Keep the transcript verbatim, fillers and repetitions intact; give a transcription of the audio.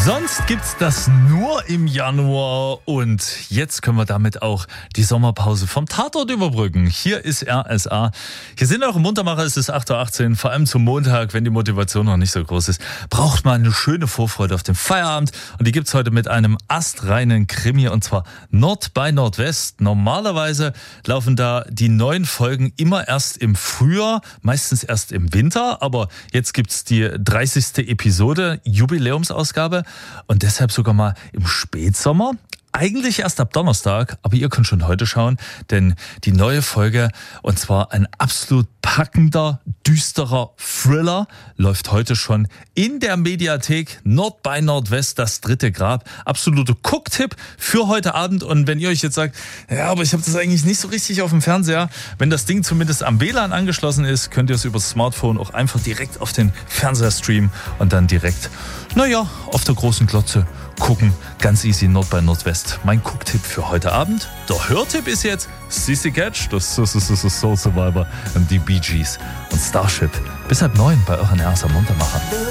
Sonst gibt's das nur im Januar und jetzt können wir damit auch die Sommerpause vom Tatort überbrücken. Hier ist R S A. Hier sind eure Muntermacher, es ist acht Uhr achtzehn, vor allem zum Montag, wenn die Motivation noch nicht so groß ist, braucht man eine schöne Vorfreude auf den Feierabend und die gibt's heute mit einem astreinen Krimi und zwar Nord bei Nordwest. Normalerweise laufen da die neuen Folgen immer erst im Frühjahr, meistens erst im Winter, aber jetzt gibt's die dreißigste Episode, Jubiläumsausgabe. Und deshalb sogar mal im Spätsommer. Eigentlich erst ab Donnerstag, aber ihr könnt schon heute schauen, denn die neue Folge, und zwar ein absolut packender, düsterer Thriller, läuft heute schon in der Mediathek. Nord bei Nordwest, das dritte Grab. Absoluter Gucktipp für heute Abend. Und wenn ihr euch jetzt sagt, ja, aber ich habe das eigentlich nicht so richtig auf dem Fernseher, wenn das Ding zumindest am W L A N angeschlossen ist, könnt ihr es über das Smartphone auch einfach direkt auf den Fernseher streamen und dann direkt, naja, auf der großen Glotze gucken. Ganz easy, Nord bei Nordwest. Mein Gucktipp für heute Abend. Der Hörtipp ist jetzt Sissy Catch, das Soul Survivor und die Bee Gees und Starship. Bis halb neun bei euren R S A Muntermachern.